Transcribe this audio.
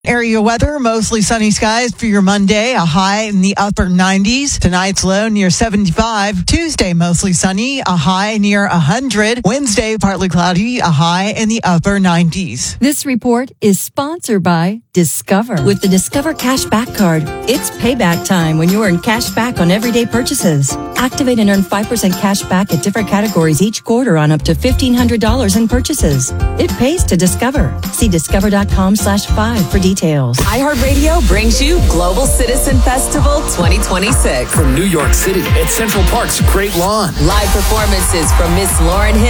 Area weather, mostly sunny skies for your Monday, a high in the upper 90s. Tonight's low near 75. Tuesday, mostly sunny, a high near 100. Wednesday, partly cloudy, a high in the upper 90s. This report is sponsored by Discover. With the Discover Cashback Card, it's payback time when you earn cash back on everyday purchases. Activate and earn 5% cash back at different categories each quarter on up to $1,500 in purchases. It pays to Discover. See discover.com/5 for details. iHeartRadio brings you Global Citizen Festival 2026. From New York City at Central Park's Great Lawn. Live performances from Miss Lauryn Hill.